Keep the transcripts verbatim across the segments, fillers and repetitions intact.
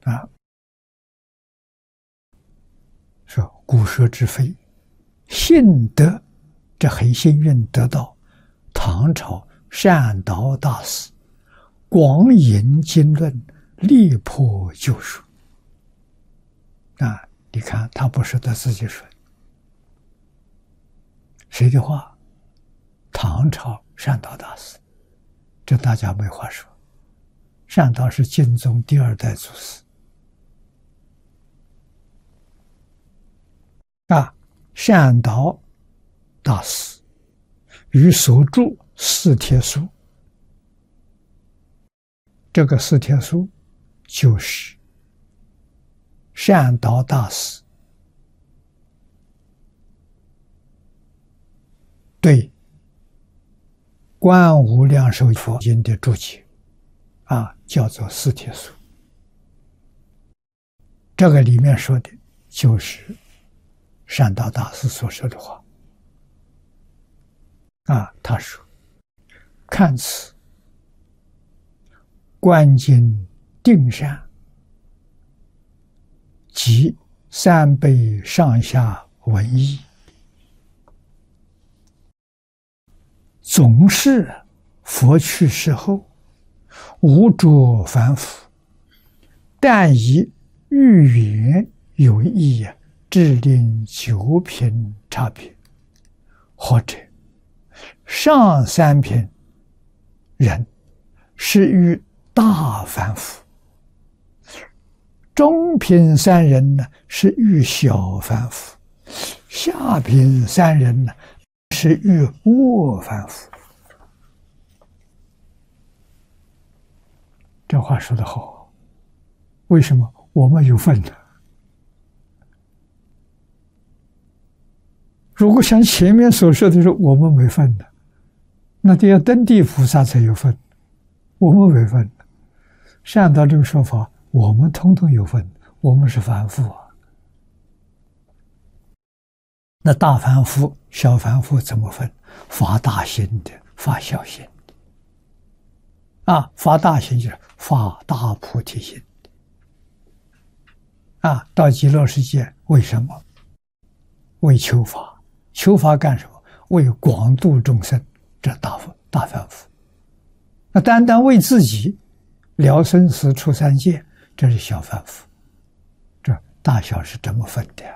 啊，说古蛇之非，幸得这很幸运得到唐朝善导大师广引经论，力破旧书。啊，你看他不是他自己说的，谁的话？唐朝善导大师，这大家没话说。善导是净宗第二代祖师。啊，善导大师与所著四帖书，这个四帖书就是善导大师对观无量寿佛经的注解，啊，叫做四帖书。这个里面说的就是善导大师所说的话。啊，他说：“看此观经定善，即三辈上下文义，总是佛去世后，无着凡夫，但以寓言有意，致令九品差别，或者上三品人是于大凡夫，中品三人呢是遇小凡夫，下品三人呢是遇恶凡夫。”这话说得好，为什么我们有份呢？如果像前面所说的是我们没份的，那就要登地菩萨才有份，我们没份。善导这个说法，我们通通有份，我们是凡夫啊。那大凡夫、小凡夫怎么分？发大心的，发小心的。啊，发大心就是发大菩提心。啊，到极乐世界为什么？为求法。求法干什么？为广度众生，这大大凡夫。那单单为自己了生死出三界，这是小凡夫。这大小是这么分的。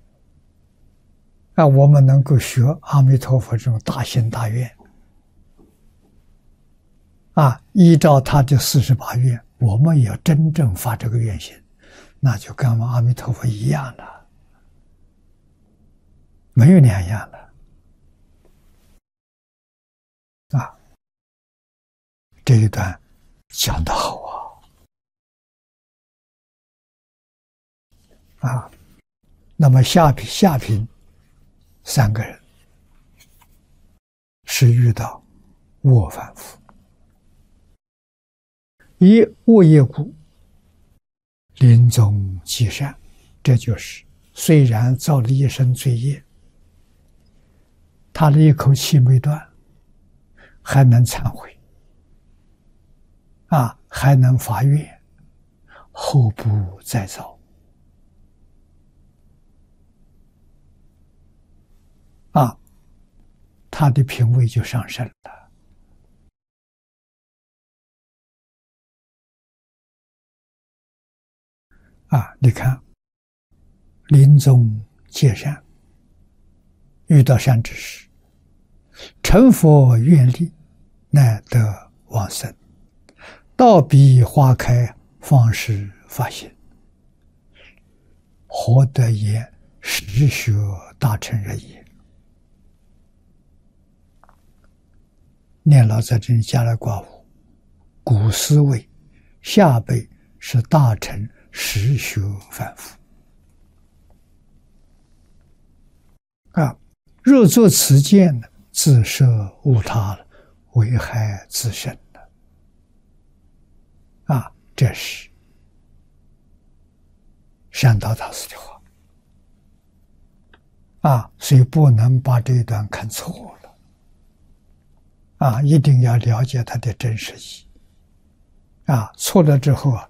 啊，我们能够学阿弥陀佛这种大心大愿，啊，依照他的四十八愿，我们也要真正发这个愿心，那就跟我们阿弥陀佛一样了。没有两样了。啊，这一段讲得好啊！啊，那么下品下品三个人是遇到恶凡夫，以恶业故，临终积善，这就是虽然造了一身罪业，他的一口气没断，还能忏悔，啊，还能发愿，后不再造。啊，他的品位就上升了。啊，你看，临终结善，遇到善知识，成佛愿力，乃得往生。道比花开，方是发现。何得言实学大乘人也？念老在这里加了括弧，古思维下辈是大乘实学凡夫。啊，若作此见呢，自摄误他了，危害自身了。啊，这是善导大师的话。啊，所以不能把这一段看错了。啊，一定要了解它的真实意义。啊，错了之后啊，